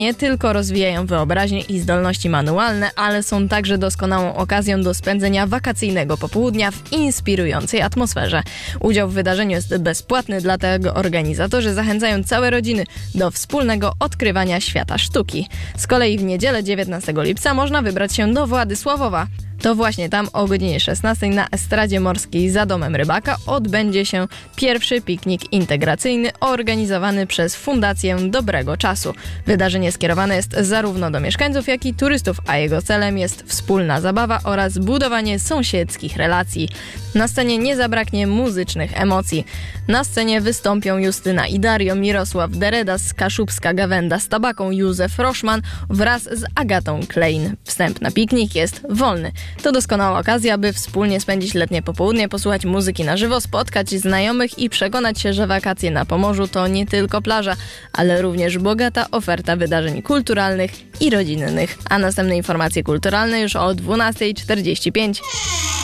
nie tylko rozwijają wyobraźnię i zdolności manualne, ale są także doskonałą okazją do spędzenia wakacyjnego popołudnia w inspirującej atmosferze. Udział w wydarzeniu jest bezpłatny, dlatego organizatorzy zachęcają całe rodziny do wspólnego odkrywania świata sztuki. Z kolei w niedzielę 19 lipca można wybrać się do Władysławowa. To właśnie tam o godzinie 16 na Estradzie Morskiej za Domem Rybaka odbędzie się pierwszy piknik integracyjny organizowany przez Fundację Dobrego Czasu. Wydarzenie skierowane jest zarówno do mieszkańców, jak i turystów, a jego celem jest wspólna zabawa oraz budowanie sąsiedzkich relacji. Na scenie nie zabraknie muzycznych emocji. Na scenie wystąpią Justyna i Dario, Mirosław Deredas, Kaszubska Gawenda z Tabaką, Józef Roszman wraz z Agatą Klein. Wstęp na piknik jest wolny. To doskonała okazja, by wspólnie spędzić letnie popołudnie, posłuchać muzyki na żywo, spotkać znajomych i przekonać się, że wakacje na Pomorzu to nie tylko plaża, ale również bogata oferta wydarzeń kulturalnych i rodzinnych. A następne informacje kulturalne już o 12:45.